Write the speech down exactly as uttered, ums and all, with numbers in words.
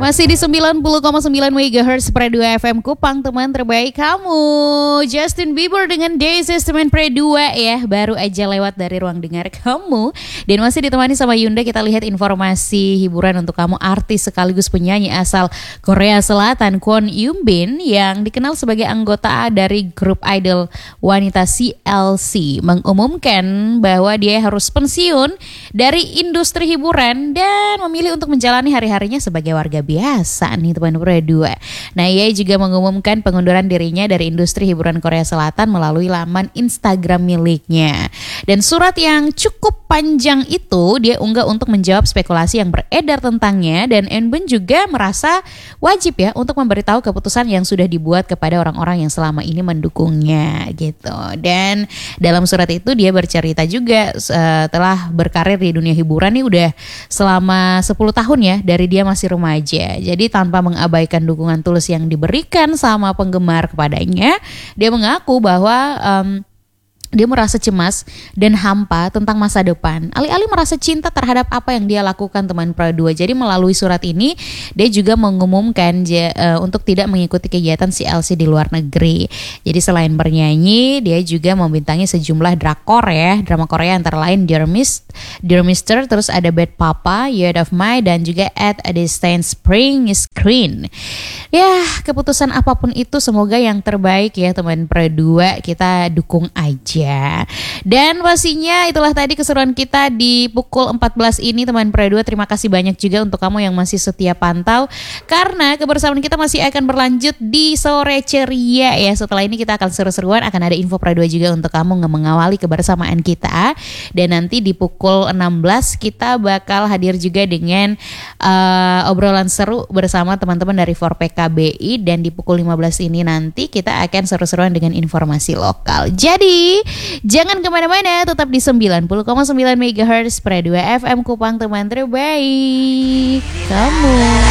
Masih di sembilan puluh koma sembilan megahertz Pre dua F M Kupang, teman terbaik kamu. Justin Bieber dengan This Is Teman Pre dua ya, baru aja lewat dari ruang dengar kamu. Dan masih ditemani sama Yunda, kita lihat informasi hiburan untuk kamu. Artis sekaligus penyanyi asal Korea Selatan Kwon Yoon Bin yang dikenal sebagai anggota dari grup idol wanita C L C mengumumkan bahwa dia harus pensiun dari industri hiburan dan memilih untuk menjalani hari-harinya sebagai warga biasa nih teman Pre dua. Nah, ia juga mengumumkan pengunduran dirinya dari industri hiburan Korea Selatan melalui laman Instagram miliknya. Dan surat yang cukup panjang itu dia unggah untuk menjawab spekulasi yang beredar tentangnya, dan Eunbin juga merasa wajib ya untuk memberitahu keputusan yang sudah dibuat kepada orang-orang yang selama ini mendukungnya gitu. Dan dalam surat itu dia bercerita juga uh, telah berkarir di dunia hiburan nih udah selama sepuluh tahun ya, dari dia masih remaja. Jadi tanpa mengabaikan dukungan tulus yang diberikan sama penggemar kepadanya, dia mengaku bahwa um, dia merasa cemas dan hampa tentang masa depan. Alih-alih merasa cinta terhadap apa yang dia lakukan teman Pre dua. Jadi melalui surat ini dia juga mengumumkan je, uh, untuk tidak mengikuti kegiatan C L C di luar negeri. Jadi selain bernyanyi, dia juga membintangi sejumlah drakor ya, drama Korea antara lain Dear Miss, Dear Mister, terus ada Bad Papa, Yard of My, dan juga At a Distance Spring Screen. Ya, keputusan apapun itu semoga yang terbaik ya teman Pre dua, kita dukung aja. Dan pastinya itulah tadi keseruan kita di pukul empat belas ini teman Pre dua. Terima kasih banyak juga untuk kamu yang masih setia pantau, karena kebersamaan kita masih akan berlanjut di sore ceria ya. Setelah ini kita akan seru-seruan, akan ada info Pre dua juga untuk kamu mengawali kebersamaan kita. Dan nanti di pukul enam belas kita bakal hadir juga dengan uh, obrolan seru bersama teman-teman dari four P K B I. Dan di pukul lima belas ini nanti kita akan seru-seruan dengan informasi lokal. Jadi jangan kemana-mana, tetap di sembilan puluh koma sembilan megahertz Pre dua F M Kupang, teman terbaik kamu.